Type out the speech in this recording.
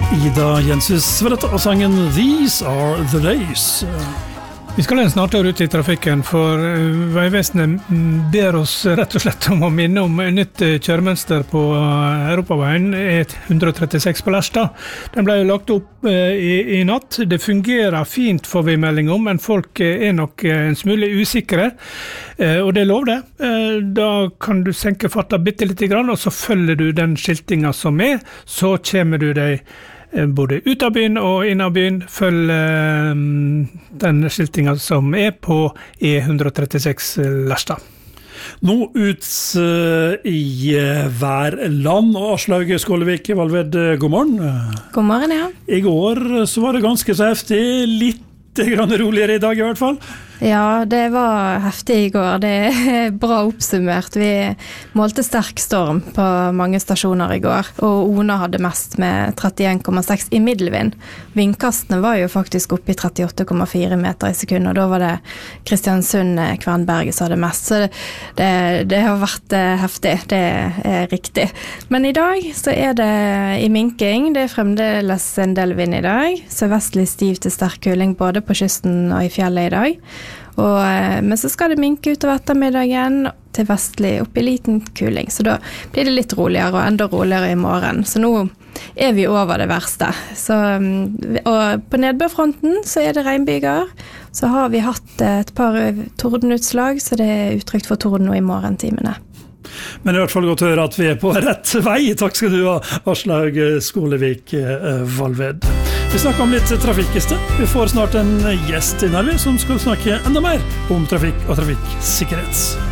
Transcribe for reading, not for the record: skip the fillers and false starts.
Ida Jenshus Sverret og sangen These Are The Days. Vi skal snartere ut i trafikken, for Vegvesenet ber oss rett og slett om å minne om nytt kjøremønster på Europaveien E136 på Lerstad. Den ble lagt opp i natt. Det fungerer fint, får vi melding om, men folk nok en smule usikre. Og det er lov det. Da kan du senke farta bitte litt grann, og så følger du den skiltinga som så kommer du deg både ut av byen og inn av byen. Følg den skiltinga som på E136 Lerstad. Nå ut i hver land, og Aslaug Skålevik Valved, god morgen. God morgen, ja. I går så var det ganske så heftig, litt grann roligere i dag i hvert fall. Ja, det var heftig i går. Det bra oppsummert. Vi målte sterk storm på mange stasjoner i går, og Ona hadde mest med 31,6 i middelvind. Vindkastene var jo faktisk oppe i 38,4 meter i sekund, og da var det Kristiansund Kvernberget som hadde mest. Så det har vært heftig, det riktig. Men i dag så det i minking. Det fremdeles en del vind i dag. Sørvestlig stiv til sterk kuling både på kysten og i fjellet i dag. Men så skal det minke utover ettermiddagen til vestlig opp i liten kuling, så da blir det litt roligere og enda roligere i morgen. Så nå vi over det verste. Og på nedbørfronten så det regnbyger. Så har vi hatt et par tordenutslag, så det utrygt for torden nå i morgentimene. Men i hvert fall godt å høre at vi på rett vei. Takk skal du ha, Aslaug Skålevik Valved. Vi snakker om litt trafikk i sted. Vi får snart en gjest i Narvi som skal snakke enda mer om trafikk og trafikksikkerhet.